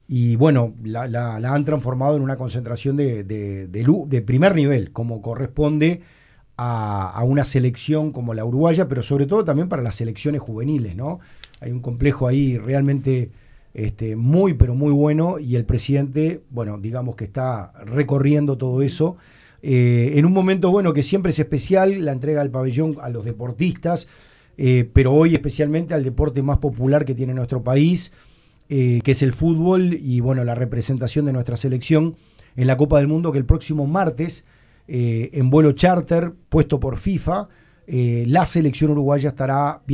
y bueno, la han transformado en una concentración de primer nivel, como corresponde a una selección como la uruguaya, pero sobre todo también para las selecciones juveniles, ¿no? Hay un complejo ahí realmente muy, pero muy bueno, y el presidente, bueno, digamos que está recorriendo todo eso. En un momento, bueno, que siempre es especial, la entrega del pabellón a los deportistas, pero hoy especialmente al deporte más popular que tiene nuestro país, que es el fútbol, y bueno, la representación de nuestra selección en la Copa del Mundo, que el próximo martes, en vuelo charter puesto por FIFA, la selección uruguaya estará